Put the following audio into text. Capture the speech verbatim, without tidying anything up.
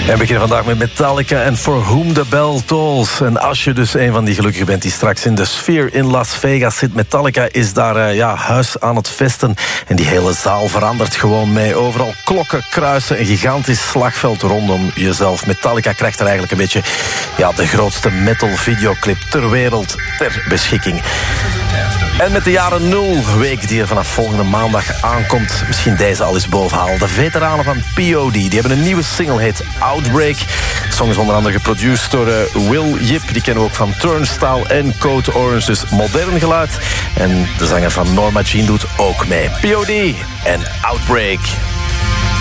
We beginnen vandaag met Metallica en For Whom the Bell Tolls. En als je dus een van die gelukkigen bent die straks in de Sphere in Las Vegas zit, Metallica is daar uh, ja, huis aan het festen. En die hele zaal verandert gewoon mee. Overal klokken, kruisen, een gigantisch slagveld rondom jezelf. Metallica krijgt er eigenlijk een beetje ja, de grootste metal videoclip ter wereld ter beschikking. En met de jaren nul week die er vanaf volgende maandag aankomt, misschien deze al eens bovenhalen. De veteranen van P O D, die hebben een nieuwe single, heet Outbreak. De song is onder andere geproduceerd door uh, Will Yip, die kennen we ook van Turnstile en Code Orange, dus modern geluid. En de zanger van Norma Jean doet ook mee. P O D en Outbreak.